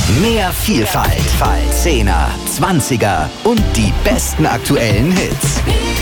Mehr Vielfalt. 10er, 20er und die besten aktuellen Hits.